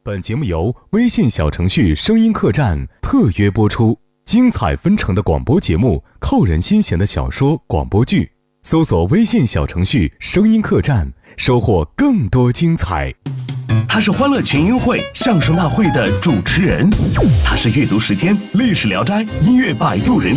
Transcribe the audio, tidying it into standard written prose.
本节目由微信小程序声音客栈特约播出，精彩纷呈的广播节目，扣人心弦的小说广播剧，搜索微信小程序声音客栈，收获更多精彩。 他是欢乐群英会相声大会的主持人，他是阅读时间历史聊斋音乐摆渡人